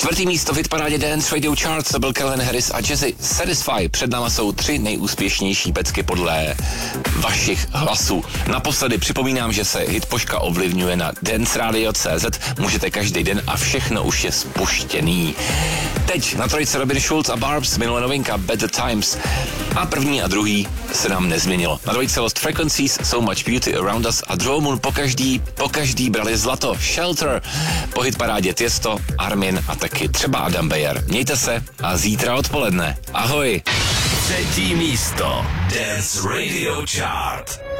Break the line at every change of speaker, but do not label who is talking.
4. místo v hitparádě Dance Radio Charts, to byl Calvin Harris a Jazzy. Satisfy. Před náma jsou 3 nejúspěšnější pecky podle vašich hlasů. Naposledy připomínám, že se Hitpoška ovlivňuje na danceradio.cz. Můžete každý den a všechno už je spuštěný. Teď na 3 Robin Schulz a Barbs, minulé novinka Better Times. A 1. a 2. se nám nezměnilo. Na 2 Lost Frequencies, So Much Beauty Around Us a Draw Moon po každý brali zlato. Shelter. Po hitparádě Tiesto, Armin a taky třeba Adam Beyer. Mějte se a zítra odpoledne. Ahoj.
3. místo Dance Radio Chart.